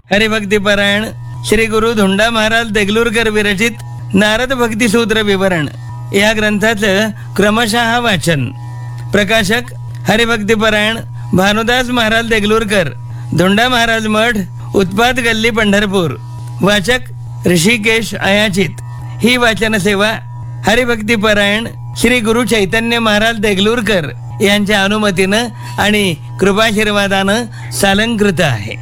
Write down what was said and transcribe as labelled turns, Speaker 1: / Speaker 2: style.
Speaker 1: हरिभक्तीपरायण श्री गुरु धोंडा महाराज देगलूरकर विरचित नारद भक्ती सूत्र विवरण या ग्रंथाचं क्रमशः वाचन. प्रकाशक हरिभक्तीपरायण भानुदास महाराज देगलूरकर, धोंडा महाराज मठ, उत्पाद गल्ली, पंढरपूर. वाचक ऋषिकेश अयाचित. ही वाचन सेवा हरिभक्तीपरायण श्री गुरु चैतन्य महाराज देगलूरकर यांच्या अनुमतीनं आणि कृपाशीर्वादानं सालंकृत आहे.